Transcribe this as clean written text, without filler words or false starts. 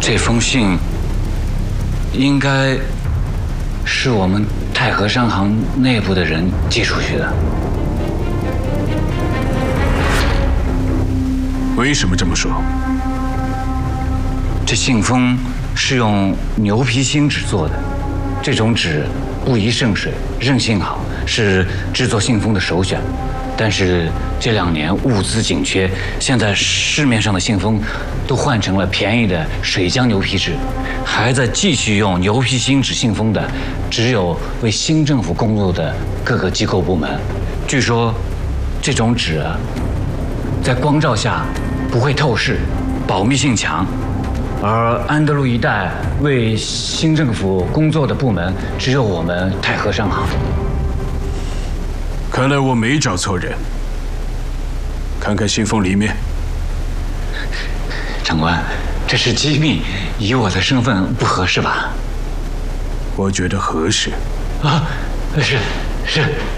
这封信应该是我们太和商行内部的人寄出去的。 为什么这么说？ 这信封是用牛皮芯纸做的，这种纸不宜渗水，韧性好，是制作信封的首选。但是这2年物资紧缺，现在市面上的信封都换成了便宜的水浆牛皮纸，还在继续用牛皮芯纸信封的，只有为新政府工作的各个机构部门。据说这种纸啊，在光照下不会透视，保密性强。而安德鲁一带为新政府工作的部门，只有我们太和商行。 看来我没找错人。看看信封里面。 长官，这是机密，以我的身份不合适吧？ 我觉得合适。 啊，是。